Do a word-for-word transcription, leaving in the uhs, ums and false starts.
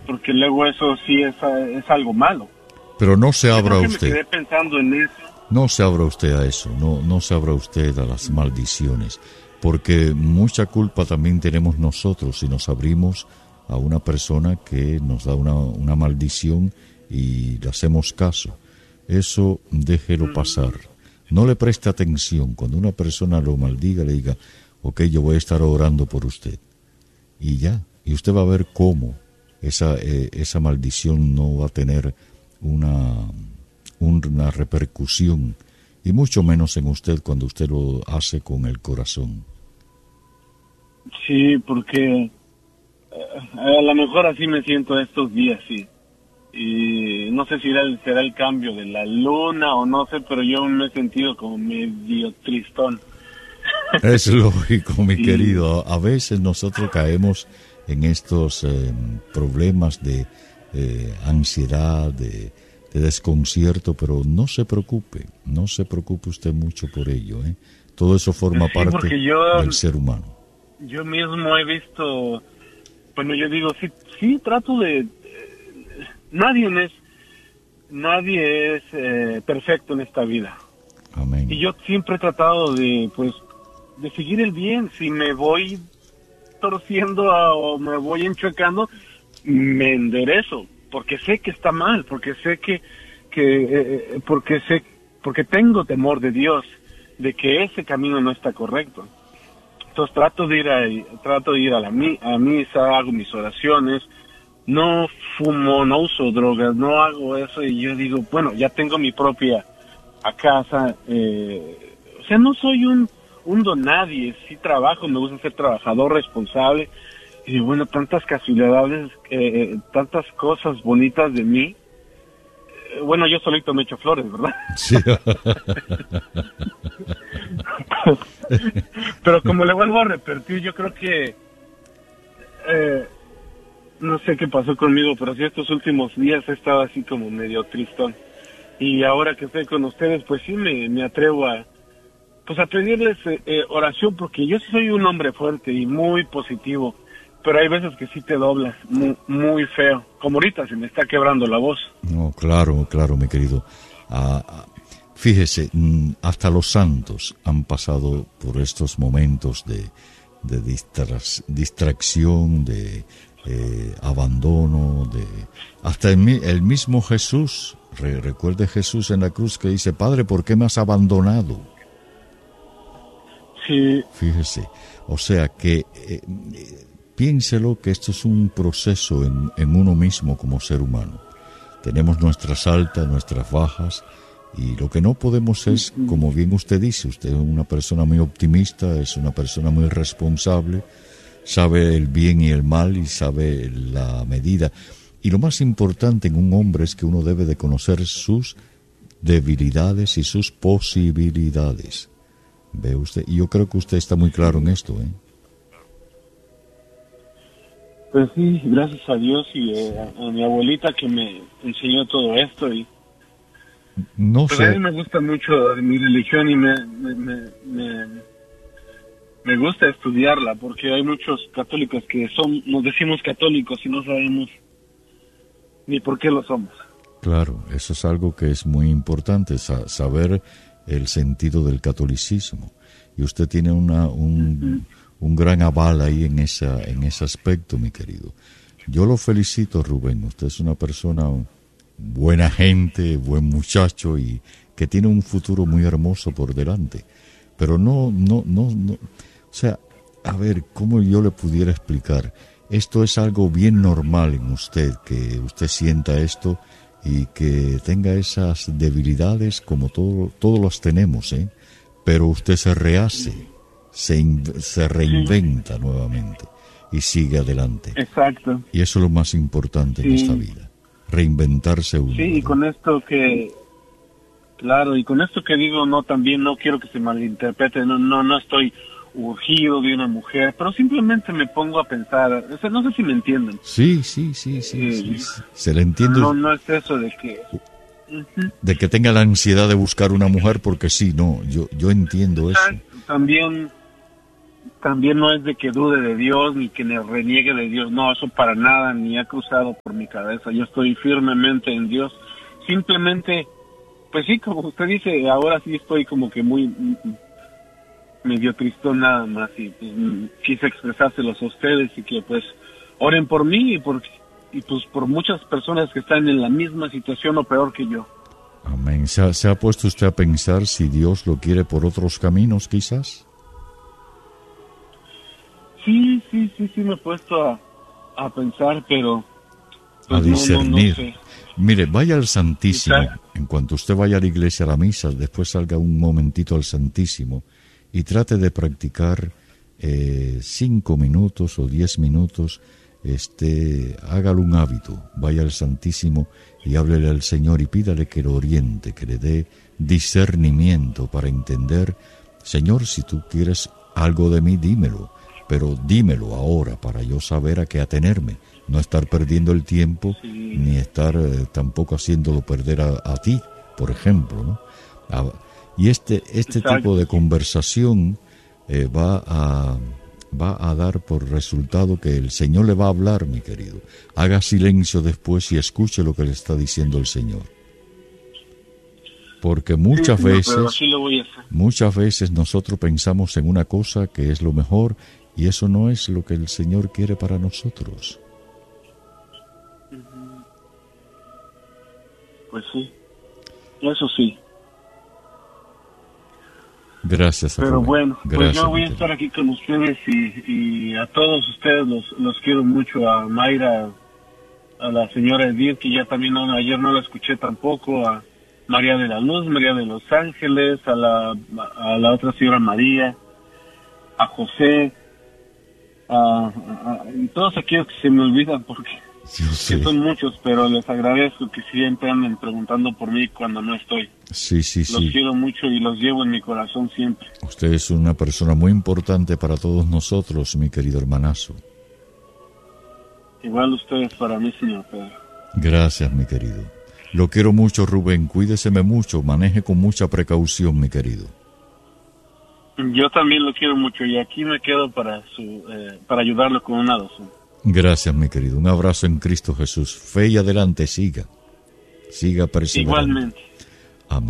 porque luego eso sí es, es algo malo. Pero no se abra Yo usted. Me quedé pensando en eso. No se abra usted a eso, no, no se abra usted a las maldiciones, porque mucha culpa también tenemos nosotros si nos abrimos a una persona que nos da una, una maldición y le hacemos caso. Eso déjelo pasar. No le preste atención. Cuando una persona lo maldiga, le diga, ok, yo voy a estar orando por usted. Y ya, y usted va a ver cómo esa, eh, esa maldición no va a tener una, una repercusión, y mucho menos en usted cuando usted lo hace con el corazón. Sí, porque a lo mejor así me siento estos días, sí. Y no sé si será el, será el cambio de la luna o no sé, pero yo me he sentido como medio tristón. Es lógico, mi sí. querido. A veces nosotros caemos en estos eh, problemas de eh, ansiedad, de, de desconcierto, pero no se preocupe, no se preocupe usted mucho por ello, ¿eh? Todo eso forma sí, parte yo, del ser humano. Yo mismo he visto, bueno, yo digo, sí, sí trato de... Nadie es, nadie es eh, perfecto en esta vida. Amén. Y yo siempre he tratado de, pues, de seguir el bien. Si me voy torciendo a, o me voy enchuecando, me enderezo, porque sé que está mal, porque sé que, que eh, porque sé, porque tengo temor de Dios, de que ese camino no está correcto. Entonces trato de ir a, trato de ir a la a misa, hago mis oraciones. No fumo, no uso drogas, no hago eso, y yo digo, bueno, ya tengo mi propia a casa, eh, o sea, no soy un, un don nadie, sí trabajo, me gusta ser trabajador responsable, y bueno, tantas casualidades, eh, tantas cosas bonitas de mí, eh, bueno, yo solito me echo flores, ¿verdad? Sí. Pero como le vuelvo a repetir, yo creo que... Eh, no sé qué pasó conmigo, pero sí estos últimos días he estado así como medio tristón. Y ahora que estoy con ustedes, pues sí me, me atrevo a, pues a pedirles eh, oración, porque yo sí soy un hombre fuerte y muy positivo, pero hay veces que sí te doblas, muy, muy feo. Como ahorita se me está quebrando la voz. No, claro, claro, mi querido. Ah, fíjese, hasta los santos han pasado por estos momentos de, de distra- distracción, de... Eh, abandono, de hasta el, el mismo Jesús. Re, recuerde Jesús en la cruz que dice, Padre, ¿por qué me has abandonado? Sí. Fíjese, o sea que eh, eh, piénselo que esto es un proceso en, en uno mismo como ser humano. Tenemos nuestras altas, nuestras bajas, y lo que no podemos es, como bien usted dice, usted es una persona muy optimista, es una persona muy responsable, sabe el bien y el mal y sabe la medida. Y lo más importante en un hombre es que uno debe de conocer sus debilidades y sus posibilidades. ¿Ve usted? Y yo creo que usted está muy claro en esto, ¿eh? Pues sí, gracias a Dios y eh, a, a mi abuelita que me enseñó todo esto. Y no pues sé. a mí me gusta mucho mi religión y me... me, me, me Me gusta estudiarla porque hay muchos católicos que son, nos decimos católicos y no sabemos ni por qué lo somos. Claro, eso es algo que es muy importante, sa- saber el sentido del catolicismo. Y usted tiene una, un, uh-huh. un gran aval ahí en, esa, en ese aspecto, mi querido. Yo lo felicito, Rubén. Usted es una persona buena gente, buen muchacho y que tiene un futuro muy hermoso por delante. Pero no, no, no, no. O sea, a ver, ¿cómo yo le pudiera explicar? Esto es algo bien normal en usted, que usted sienta esto y que tenga esas debilidades como todo, todos las tenemos, ¿eh? Pero usted se rehace, se, in, se reinventa sí. nuevamente y sigue adelante. Exacto. Y eso es lo más importante sí. en esta vida, reinventarse uno. Sí, y ¿no? con esto que... Claro, y con esto que digo, no, también no quiero que se malinterprete, no, no, no estoy urgido de una mujer, pero simplemente me pongo a pensar, o sea, no sé si me entienden. Sí, sí, sí, sí, eh, sí, sí. Se le entiende. No, no es eso de que... Uh-huh. De que tenga la ansiedad de buscar una mujer, porque sí, no, yo, yo entiendo eso. También, también no es de que dude de Dios ni que me reniegue de Dios, no, eso para nada ni ha cruzado por mi cabeza. Yo estoy firmemente en Dios. Simplemente, pues sí, como usted dice, ahora sí estoy como que muy medio tristón nada más y pues, quise expresárselos a ustedes y que pues oren por mí y por y pues por muchas personas que están en la misma situación o peor que yo. Amén. ¿Se ha, ¿Se ha puesto usted a pensar si Dios lo quiere por otros caminos, quizás? Sí, sí, sí, sí me he puesto a, a pensar, pero... Pues, a discernir. No, no, no sé. Mire, vaya al Santísimo. Quizás. En cuanto usted vaya a la iglesia, a la misa, después salga un momentito al Santísimo y trate de practicar eh, cinco minutos o diez minutos. Este, hágalo un hábito. Vaya al Santísimo y háblele al Señor y pídale que lo oriente, que le dé discernimiento para entender. Señor, si tú quieres algo de mí, dímelo. Pero dímelo ahora para yo saber a qué atenerme, no estar perdiendo el tiempo, sí. ni estar eh, tampoco haciéndolo perder a, a ti, por ejemplo, ¿no? A, y este este Exacto. tipo de conversación eh, va a va a dar por resultado que el Señor le va a hablar, mi querido. Haga silencio después y escuche lo que le está diciendo el Señor. Porque muchas sí, veces, no, sí lo voy a hacer. muchas veces nosotros pensamos en una cosa que es lo mejor. Y eso no es lo que el Señor quiere para nosotros. Pues sí, eso sí. Gracias. Pero Rubén. bueno, Gracias, pues yo voy a estar aquí con ustedes y, y a todos ustedes los, los quiero mucho. A Mayra, a la señora Edith, que ya también no, ayer no la escuché tampoco, a María de la Luz, María de los Ángeles, a la, a la otra señora María, a José, a, a, a y todos aquellos que se me olvidan porque que son muchos, pero les agradezco que siempre anden preguntando por mí cuando no estoy. Sí, sí, sí. Los quiero mucho y los llevo en mi corazón siempre. Usted es una persona muy importante para todos nosotros, mi querido hermanazo. Igual ustedes para mí, señor Pedro. Gracias, mi querido. Lo quiero mucho, Rubén. Cuídeseme mucho, maneje con mucha precaución, mi querido. Yo también lo quiero mucho y aquí me quedo para su eh, para ayudarlo con una dosis. Gracias, mi querido. Un abrazo en Cristo Jesús. Fe y adelante, siga. Siga perseverando. Igualmente.